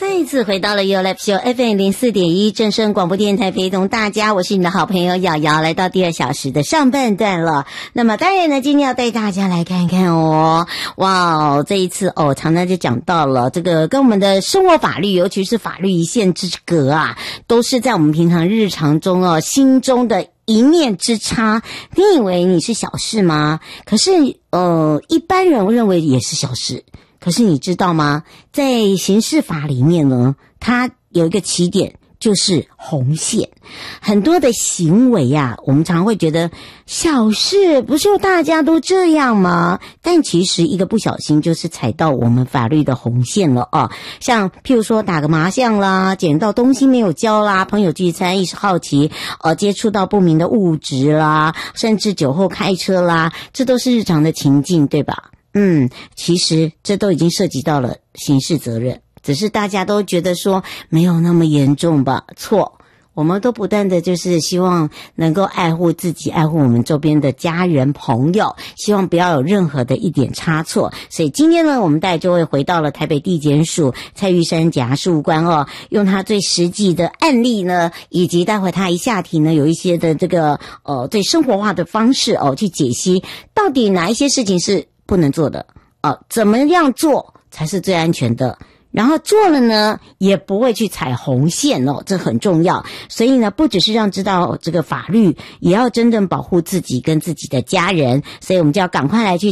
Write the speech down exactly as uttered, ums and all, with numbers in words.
再一次回到了 Your Life Show F M 零四点一正声广播电台，陪同大家，我是你的好朋友瑶瑶，来到第二小时的上半段了。那么当然呢，今天要带大家来看看哦，哇，这一次哦，常常就讲到了这个跟我们的生活法律，尤其是法律一线之隔啊，都是在我们平常日常中哦，心中的一念之差。你以为你是小事吗？可是呃，一般人认为也是小事。可是你知道吗？在刑事法里面呢，它有一个起点，就是红线。很多的行为啊，我们常会觉得小事，不是大家都这样吗？但其实一个不小心就是踩到我们法律的红线了哦。像譬如说打个麻将啦，捡到东西没有交啦，朋友聚餐一时好奇，呃，接触到不明的物质啦，甚至酒后开车啦，这都是日常的情境，对吧？嗯，其实这都已经涉及到了刑事责任，只是大家都觉得说没有那么严重吧？错，我们都不断的就是希望能够爱护自己，爱护我们周边的家人朋友，希望不要有任何的一点差错。所以今天呢，我们大家就会回到了台北地检署蔡玉山检察事务官哦，用他最实际的案例呢，以及待会他一下题呢有一些的这个呃最生活化的方式哦，去解析到底哪一些事情是不能做的啊，怎么样做才是最安全的？然后做了呢，也不会去踩红线哦，这很重要。所以呢，不只是让知道这个法律，也要真正保护自己跟自己的家人。所以我们就要赶快来去